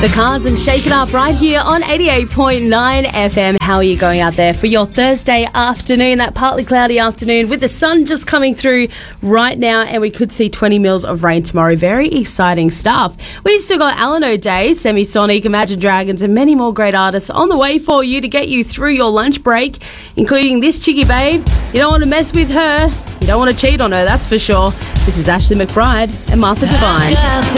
The Cars and Shake It Up right here on 88.9 FM. How are you going out there for your Thursday afternoon, that partly cloudy afternoon with the sun just coming through right now, and we could see 20 mils of rain tomorrow. Very exciting stuff. We've still got Alan O'Day, Semisonic, Imagine Dragons and many more great artists on the way for you to get you through your lunch break, including this chickie babe. You don't want to mess with her. You don't want to cheat on her, that's for sure. This is Ashley McBride and Martha Devine.